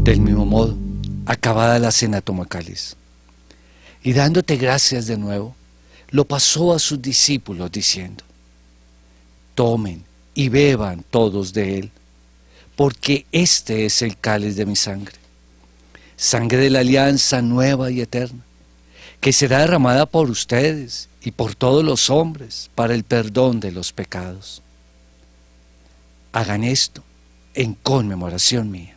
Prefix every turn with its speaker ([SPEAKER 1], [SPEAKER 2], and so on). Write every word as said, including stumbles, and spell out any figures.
[SPEAKER 1] Del mismo modo, acabada la cena, tomó el cáliz, y dándote gracias de nuevo, lo pasó a sus discípulos diciendo: tomen y beban todos de él, porque este es el cáliz de mi sangre, sangre de la alianza nueva y eterna, que será derramada por ustedes y por todos los hombres para el perdón de los pecados. Hagan esto en conmemoración mía.